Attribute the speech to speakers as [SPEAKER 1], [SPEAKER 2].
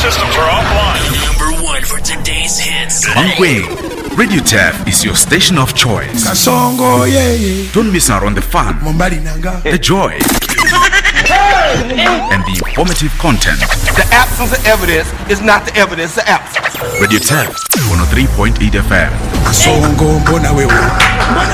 [SPEAKER 1] systems are offline.
[SPEAKER 2] Number 1 for today's hits.
[SPEAKER 3] Mankweng, Radio Tef is your station of choice.
[SPEAKER 4] Kasongo, yeah.
[SPEAKER 3] Don't miss out on the fun, the joy, and the informative content.
[SPEAKER 5] The absence of evidence is not the evidence of absence.
[SPEAKER 3] Radio Tef, 103.8 FM.
[SPEAKER 4] Kasongo, mbona wewe.